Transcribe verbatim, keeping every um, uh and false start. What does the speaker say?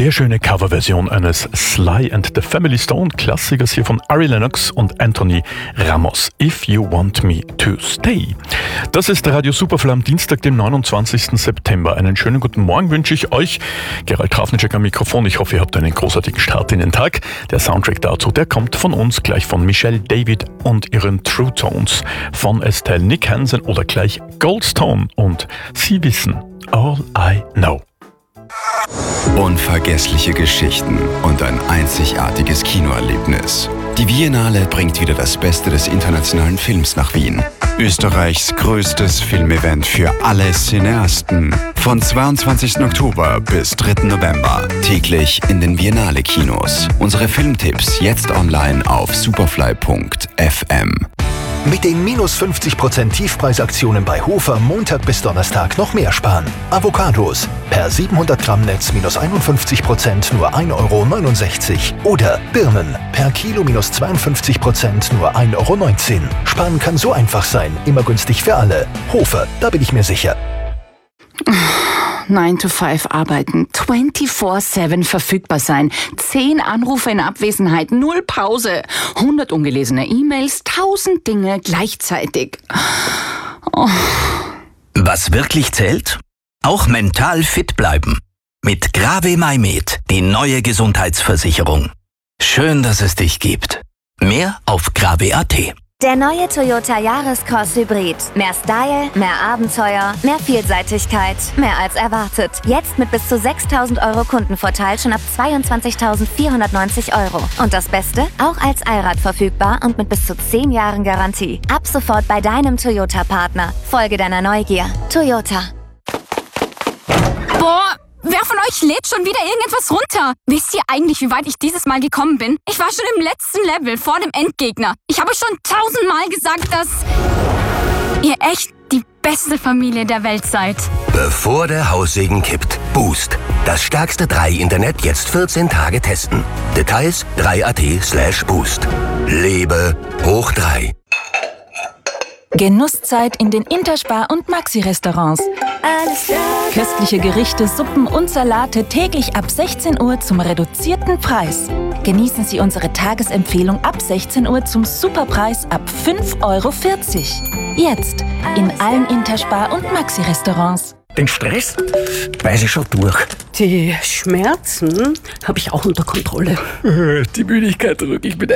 sehr schöne Coverversion eines Sly and the Family Stone Klassikers hier von Ari Lennox und Anthony Ramos. If You Want Me to Stay. Das ist der Radio Superfly am Dienstag, dem neunundzwanzigsten September. Einen schönen guten Morgen wünsche ich euch. Gerald Trafnicek am Mikrofon. Ich hoffe, ihr habt einen großartigen Start in den Tag. Der Soundtrack dazu, der kommt von uns, gleich von Michelle David und ihren True Tones, von Estelle Nick Hansen oder gleich Goldstone und Sie wissen, All I Know. Unvergessliche Geschichten und ein einzigartiges Kinoerlebnis. Die Biennale bringt wieder das Beste des internationalen Films nach Wien. Österreichs größtes Filmevent für alle Cineasten. Von zweiundzwanzigsten Oktober bis dritten November. Täglich in den Biennale-Kinos. Unsere Filmtipps jetzt online auf superfly punkt f m. Mit den minus fünfzig Prozent Tiefpreisaktionen bei Hofer Montag bis Donnerstag noch mehr sparen. Avocados per siebenhundert Gramm Netz minus einundfünfzig Prozent nur ein Euro neunundsechzig. Oder Birnen per Kilo minus zweiundfünfzig Prozent nur ein Euro neunzehn. Sparen kann so einfach sein, immer günstig für alle. Hofer, da bin ich mir sicher. nine to five arbeiten, vierundzwanzig sieben verfügbar sein, zehn Anrufe in Abwesenheit, null Pause, hundert ungelesene E-Mails, tausend Dinge gleichzeitig. Oh. Was wirklich zählt? Auch mental fit bleiben. Mit Grave MyMed, die neue Gesundheitsversicherung. Schön, dass es dich gibt. Mehr auf grave punkt a t. Der neue Toyota Yaris-Cross Hybrid. Mehr Style, mehr Abenteuer, mehr Vielseitigkeit, mehr als erwartet. Jetzt mit bis zu sechstausend Euro Kundenvorteil schon ab zweiundzwanzigtausendvierhundertneunzig Euro. Und das Beste? Auch als Allrad verfügbar und mit bis zu zehn Jahren Garantie. Ab sofort bei deinem Toyota-Partner. Folge deiner Neugier. Toyota. Boah! Wer von euch lädt schon wieder irgendetwas runter? Wisst ihr eigentlich, wie weit ich dieses Mal gekommen bin? Ich war schon im letzten Level, vor dem Endgegner. Ich habe euch schon tausendmal gesagt, dass ihr echt die beste Familie der Welt seid. Bevor der Haussegen kippt. Boost. Das stärkste drei Internet jetzt vierzehn Tage testen. Details drei punkt a t slash boost. Lebe hoch drei. Genusszeit in den Interspar- und Maxi-Restaurants. Köstliche Gerichte, Suppen und Salate täglich ab sechzehn Uhr zum reduzierten Preis. Genießen Sie unsere Tagesempfehlung ab sechzehn Uhr zum Superpreis ab fünf Euro vierzig. Jetzt in allen Interspar- und Maxi-Restaurants. Den Stress weiß ich schon durch. Die Schmerzen habe ich auch unter Kontrolle. Die Müdigkeit drücke ich mit